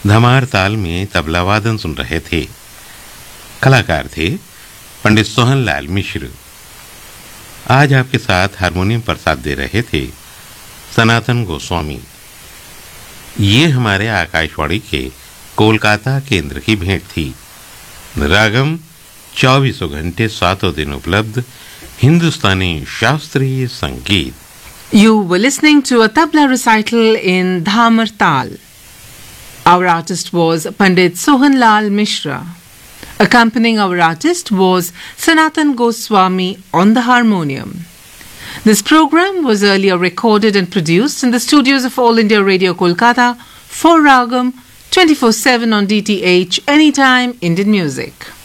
धमार ताल में तबला वादन सुन रहे थे। कलाकार थे पंडित सोहनलाल मिश्र। आज आपके साथ हारमोनियम पर साथ दे रहे थे सनातन गोस्वामी। ये हमारे आकाशवाणी के कोलकाता केंद्र की भेंट थी। रागम 24 घंटे 7 दिन उपलब्ध हिंदुस्तानी शास्त्रीय संगीत। You were listening to a tabla recital in Dhamar Tal. Our artist was Pandit Sohanlal Mishra. Accompanying our artist was Sanatan Goswami on the harmonium. This program was earlier recorded and produced in the studios of All India Radio Kolkata for Ragam 24/7 on DTH Anytime Indian Music.